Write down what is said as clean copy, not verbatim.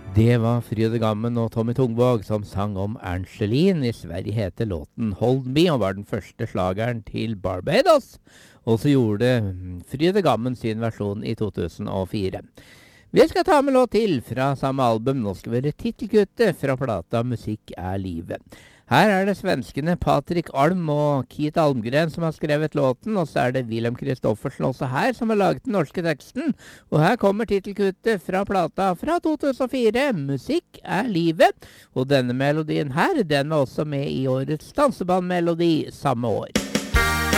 Det var Fride Gammen og Tommy Tungvåg som sang om Ernst-Helin. I Sverige heter låten Hold Me og var den første slageren til Barbados. Og så gjorde Fride Gammen sin versjon i 2004. Vi skal ta med låt til fra samme album. Nå skal vi høre titelkuttet fra plata Musikk er livet. Her er det svenskene Patrik Alm og Keith Almgren som har skrevet låten, og så er det Wilhelm Kristoffersen også her som har laget den norske teksten. Og her kommer titelkuttet fra plata fra 2004, Musikk er livet. Og denne melodien her, den var også med i årets dansebandmelodi samme år.